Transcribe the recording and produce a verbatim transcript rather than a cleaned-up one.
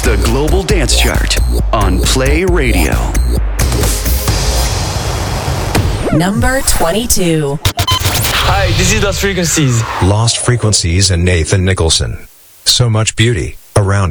the Global Dance Chart on Play Radio. Number twenty-two. Hi, this is Lost Frequencies. Lost Frequencies and Nathan Nicholson. So much beauty around